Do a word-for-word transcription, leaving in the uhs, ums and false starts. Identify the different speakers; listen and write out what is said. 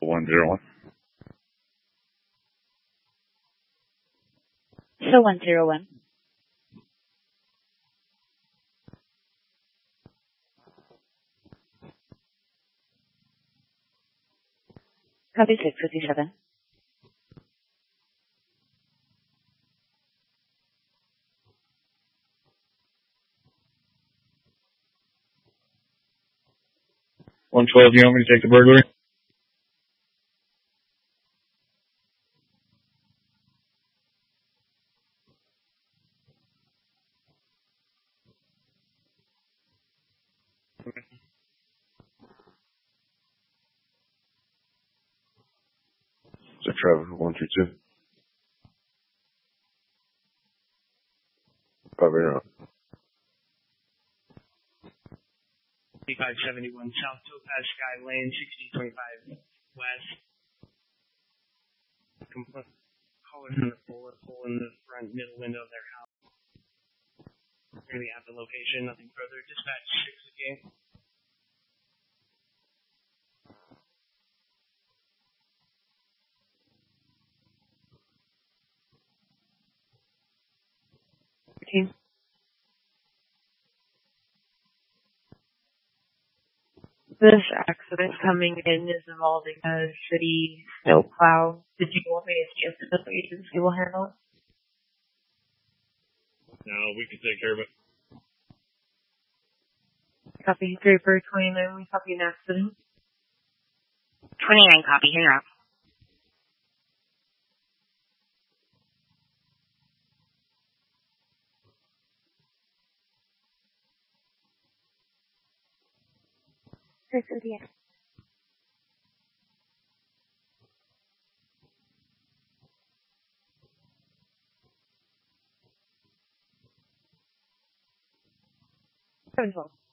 Speaker 1: one zero one.
Speaker 2: So one zero one. Copy six fifty-seven.
Speaker 1: one twelve, you want me to take the burglary? So Travis, one two two. Copy now.
Speaker 3: five seventy-one South Topaz Sky Lane, sixty twenty-five West. Complete caller from the bullet hole in the front middle window of their house. Really have the location, nothing further. Dispatch six again.
Speaker 2: Okay. This accident coming in is involving a city snowplow. Did you want me to see if the agency will handle it?
Speaker 1: No, we can take care of it.
Speaker 2: Copy Draper twenty-nine, we copy an accident.
Speaker 4: twenty-nine copy, hang up.
Speaker 2: Sir Cynthia. Seven twelve.